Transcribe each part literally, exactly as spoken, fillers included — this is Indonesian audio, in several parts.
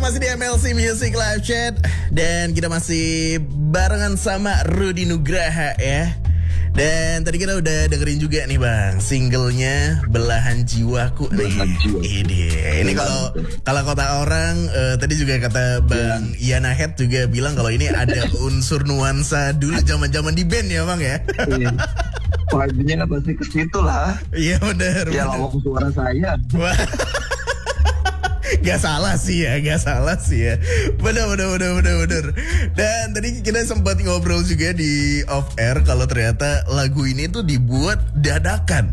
masih di M L C Music Live Chat dan kita masih barengan sama Rudy Nugraha ya. Dan tadi kita udah dengerin juga nih bang, singlenya Belahan Jiwaku. Belahan Jiwa. Ini, ini kalau kalau kata orang uh, tadi juga kata bang Yana Head juga bilang kalau ini ada unsur nuansa dulu zaman-zaman di band ya bang ya. Vibe-nya pasti ke situ lah. Iya benar. Ya lawak suara saya. Gak salah sih ya, gak salah sih ya. Bener, bener, bener, bener, bener. Dan tadi kita sempat ngobrol juga di off air kalau ternyata lagu ini tuh dibuat dadakan.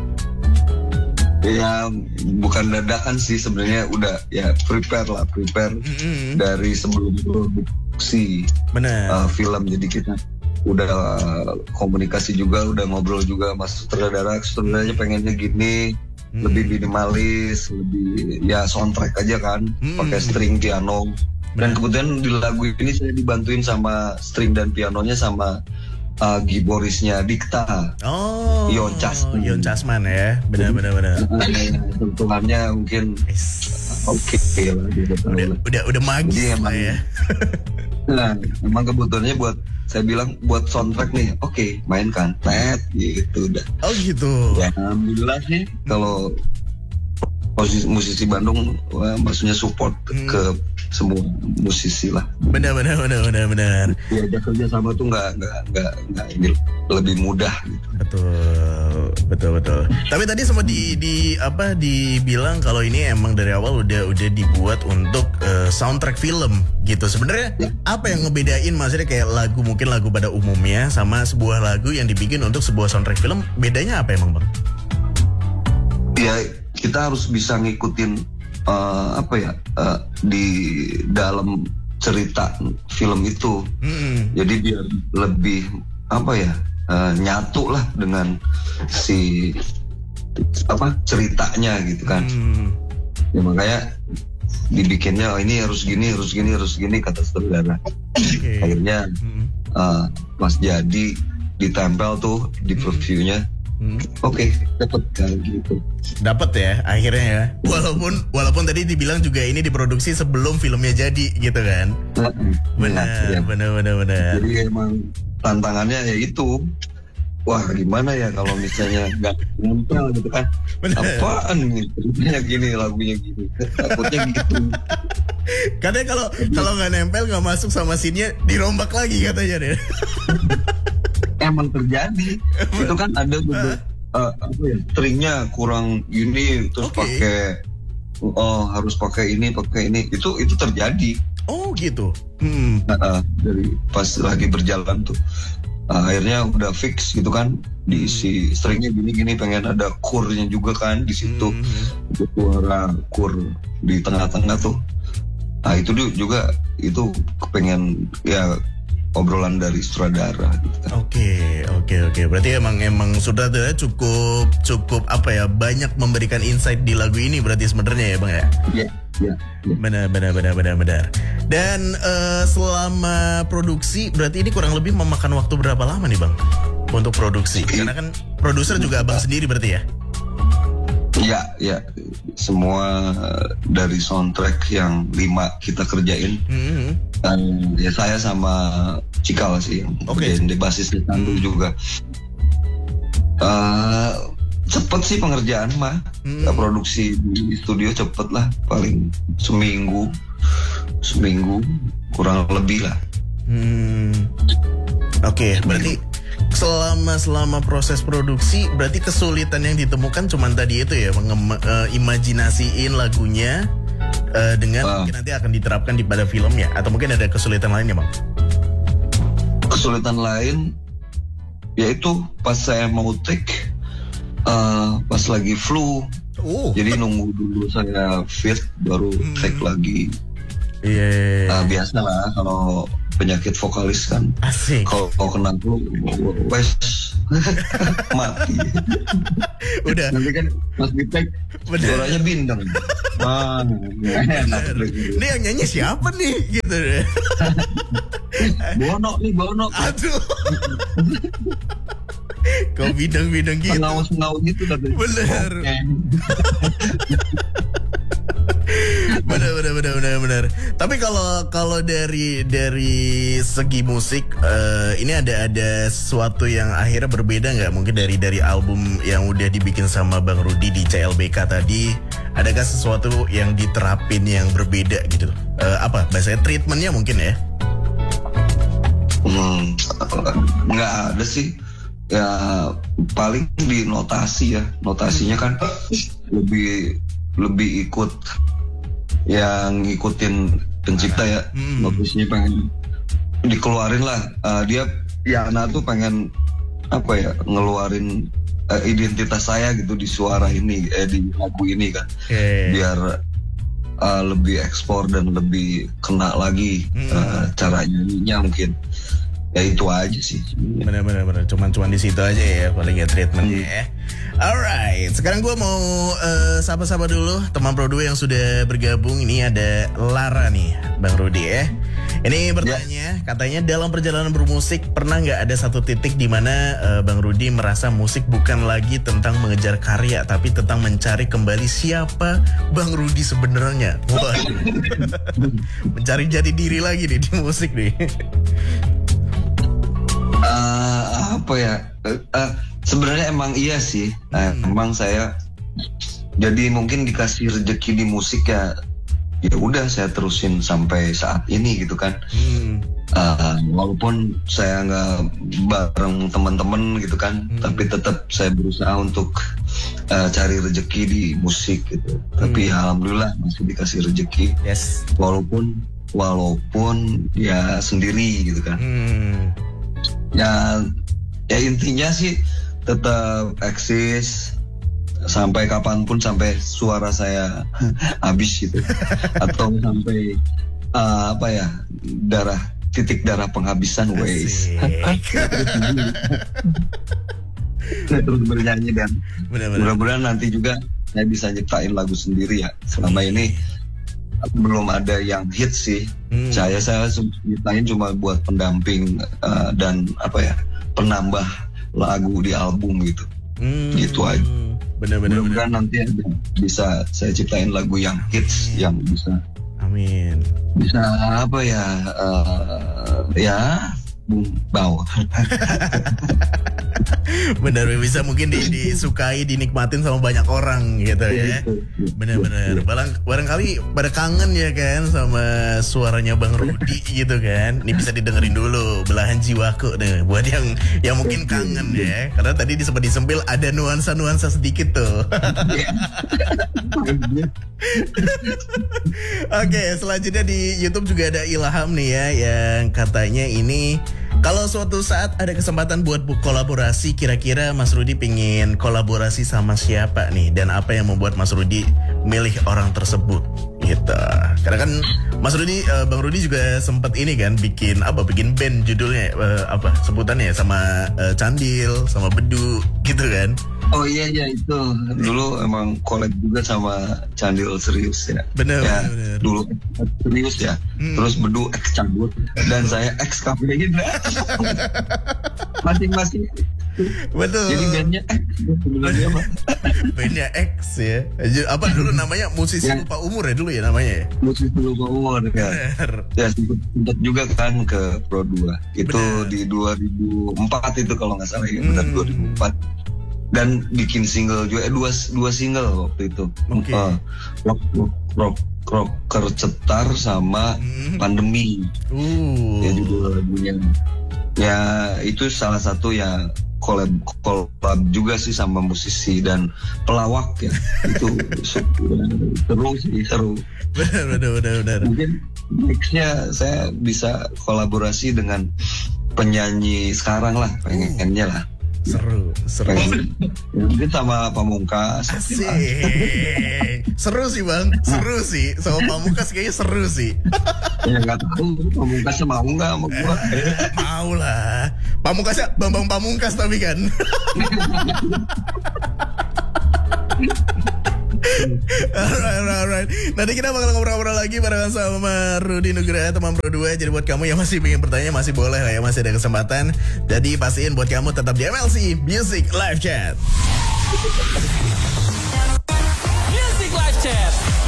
Ya bukan dadakan sih sebenarnya, udah ya prepare lah, prepare mm-hmm. dari sebelum produksi uh, film. Jadi kita udah komunikasi juga, udah ngobrol juga mas sutradara, sutradaranya pengennya gini. Hmm. Lebih minimalis, lebih ya soundtrack aja kan, hmm. pakai string piano. Dan kemudian di lagu ini saya dibantuin sama string dan pianonya sama uh, giborisnya Dikta. Oh, Ion Casman. Ion Casman ya, benar-benar benar. Tentuannya mungkin oke okay lah. Udah, udah, udah magis lah ya. Nah, emang kebutuhannya buat saya bilang buat soundtrack nih, oke okay, mainkan, pet gitu udah. Oh gitu. Ya alhamdulillah sih kalau musisi, musisi Bandung, wah, maksudnya support hmm. ke semua musisi lah. Benar benar benar benar benar. Ya kerja sama tuh nggak nggak nggak nggak ini lebih mudah gitu. Betul betul betul. Tapi tadi sempat di di apa dibilang kalau ini emang dari awal udah udah dibuat untuk uh, soundtrack film gitu. Sebenarnya ya. Apa yang ngebedain maksudnya kayak lagu mungkin lagu pada umumnya sama sebuah lagu yang dibikin untuk sebuah soundtrack film, bedanya apa emang bang? Ya kita harus bisa ngikutin Uh, apa ya uh, di dalam cerita film itu, mm-hmm. jadi biar lebih apa ya uh, nyatu lah dengan si apa ceritanya gitu kan, mm. ya makanya dibikinnya oh, ini harus gini harus gini harus gini kata saudara. Okay. Akhirnya mm-hmm. uh, Mas Jadi ditempel tuh di previewnya. Hmm. Oke, okay, dapat kan gitu. Dapat ya akhirnya ya. Walaupun walaupun tadi dibilang juga ini diproduksi sebelum filmnya jadi gitu kan. Benar, ya. benar, benar, benar. Jadi emang tantangannya ya itu. Wah, gimana ya kalau misalnya nggak nempel gitu kan. Bener. Apaan nih? Ceritanya gini, lagunya gini. Takutnya gitu. Katanya kalau kalau nggak nempel nggak masuk sama scene-nya dirombak lagi katanya deh. Emang terjadi. Itu kan ada juga uh, apa ya, stringnya kurang gini terus okay. pakai oh harus pakai ini pakai ini itu itu terjadi. Oh gitu. Hmm. Nah, uh, dari pas lagi berjalan tuh uh, akhirnya udah fix gitu kan, diisi stringnya gini-gini, pengen ada chordnya juga kan di situ, hmm. suara chord di tengah-tengah tuh. Nah itu juga itu kepengen ya obrolan dari sutradara gitu kan. Oke, oke, oke. Berarti emang emang sutradara cukup cukup apa ya, banyak memberikan insight di lagu ini berarti sebenarnya ya, Bang ya? Iya, iya. Benar, benar, benar, benar, benar. Dan uh, selama produksi berarti ini kurang lebih memakan waktu berapa lama nih, Bang? Untuk produksi. Karena kan produser juga Abang sendiri berarti ya? Iya, ya. Semua dari soundtrack yang lima kita kerjain. Mm-hmm. Dan ya saya sama Cikal sih yang okay. di basisnya Tandu mm-hmm. juga. Uh, cepet sih pengerjaan mah. Mm-hmm. Produksi di studio cepet lah, paling seminggu, seminggu kurang lebih lah. Hmm. Oke, okay, berarti selama selama proses produksi berarti kesulitan yang ditemukan cuman tadi itu ya, mengimajinasiin uh, lagunya uh, dengan uh, mungkin nanti akan diterapkan di pada filmnya, atau mungkin ada kesulitan lainnya, Bang? Kesulitan lain yaitu pas saya mau take uh, pas lagi flu, uh. jadi nunggu dulu saya fit baru hmm. take lagi. Iya. Yeah, yeah, yeah. uh, biasa lah kalau penyakit vokalis kan. Asik. Kalau kena flu, wes mati. Udah. Nanti kan pas di-take suaranya bindeng. Ah, enak. Ini yang nyanyi siapa nih? Gitu deh. Bono nih, Bono. Aduh. Kau bidang-bidang gitu. Pengawas-pengawas gitu katanya. Bener. Bener, bener, bener, bener, bener. benar. Tapi kalau kalau dari dari segi musik uh, ini ada ada sesuatu yang akhirnya berbeda nggak? Mungkin dari dari album yang udah dibikin sama Bang Rudy di C L B K tadi, adakah sesuatu yang diterapin yang berbeda gitu? Uh, apa bahasanya treatmentnya mungkin ya? Hmm, nggak ada sih. Ya paling di notasi ya, notasinya kan lebih lebih ikut yang ngikutin pencipta ya. hmm. Notasinya pengen dikeluarin lah. Uh, dia Yana tuh pengen apa ya, ngeluarin uh, identitas saya gitu di suara ini, eh, di lagu ini kan. Okay. Biar uh, lebih ekspor dan lebih kena lagi hmm. uh, cara nyanyinya mungkin. Ya itu aja sih. Bener-bener, cuman-cuman di situ aja ya paling ya treatmentnya ya. Alright, sekarang gue mau uh, sapa-sapa dulu teman Pro dua yang sudah bergabung. Ini ada Lara nih, Bang Rudy ya. Ini bertanya, ya. Katanya dalam perjalanan bermusik pernah nggak ada satu titik di mana uh, Bang Rudy merasa musik bukan lagi tentang mengejar karya, tapi tentang mencari kembali siapa Bang Rudy sebenarnya. Wah, mencari jati diri lagi nih di musik nih. Uh, apa ya? Uh, uh, sebenarnya emang iya sih. Uh, hmm. Emang saya jadi mungkin dikasih rezeki di musik ya. Ya udah saya terusin sampai saat ini gitu kan. Hmm. Uh, walaupun saya nggak bareng teman-teman gitu kan, hmm. tapi tetap saya berusaha untuk uh, cari rezeki di musik gitu. Hmm. Tapi alhamdulillah masih dikasih rezeki. Yes. Walaupun walaupun ya sendiri gitu kan. Hmm. Ya, ya intinya sih tetap eksis sampai kapanpun, sampai suara saya habis gitu, atau sampai uh, apa ya, darah titik darah penghabisan ways. Terus bernyanyi dan mudah-mudahan nanti juga saya bisa nyiptain lagu sendiri ya. Selama ini belum ada yang hit sih. Hmm. Saya saya nyiptain cuma buat pendamping uh, dan apa ya, penambah lagu di album gitu. Hmm. Gitu aja. Benar-benar. Mudah-mudahan nanti ada, bisa saya ciptain lagu yang hits. Amin. Yang bisa. Amin. Bisa apa ya? Uh, ya bau. Benar, bisa mungkin di, disukai, dinikmatin sama banyak orang gitu ya. Benar-benar. Barang, barangkali pada kangen ya kan sama suaranya Bang Rudy gitu kan. Ini bisa didengerin dulu Belahan Jiwaku deh, buat yang yang mungkin kangen ya. Karena tadi sempat disempil ada nuansa-nuansa sedikit tuh. Oke, selanjutnya di YouTube juga ada Ilham nih ya, yang katanya ini kalau suatu saat ada kesempatan buat kolaborasi, kira-kira Mas Rudy pengen kolaborasi sama siapa nih? Dan apa yang membuat Mas Rudy milih orang tersebut? Gitu. Karena kan Mas Rudy, uh, Bang Rudy juga sempat ini kan bikin apa? Bikin band judulnya uh, apa? Sebutannya sama uh, Candil, sama Bedu, gitu kan? Oh iya iya itu dulu emang collab juga sama Candil serius ya. Bener. Ya, bener. Dulu serius ya. Hmm. Terus Bedu ex cabut dan saya ex kafe gitu. Masing-masing. Betul. Jadi bandnya X sebenarnya apa? Bandnya X ya. Apa dulu namanya? Musisi ya. Lupa umur ya dulu ya namanya. Musisi lupa umur ya. Bener. Ya sempat juga kan ke Pro dua. Itu bener. Di dua ribu empat itu kalau nggak salah ya. Benar hmm. dua ribu empat. Dan bikin single juga, eh, dua dua single waktu itu. Okay. Uh, rock rock rock rocker cetar sama hmm. pandemi. Uh. Ya juga lagunya. Ya itu salah satu ya collab collab juga sih sama musisi dan pelawak ya. Itu seru sih, seru. Benar benar benar benar. Mungkin nextnya saya bisa kolaborasi dengan penyanyi sekarang lah, pengennya lah. Seru, seru. Ya, mungkin sama Pamungkas. Asik. Seru sih Bang, seru sih. Sama Pamungkas kayaknya seru sih. Ya nggak tahu Pamungkasnya mau nggak sama gua. Mau lah. Pamungkasnya Bambang Pamungkas tapi kan. Alright, alright, alright. Nanti kita bakal ngobrol-ngobrol lagi barengan sama Rudy Nugraha, teman Pro dua. Jadi buat kamu yang masih ingin bertanya, masih boleh lah ya, masih ada kesempatan. Jadi pastiin buat kamu tetap di M L C Music Live Chat. Music Live Chat.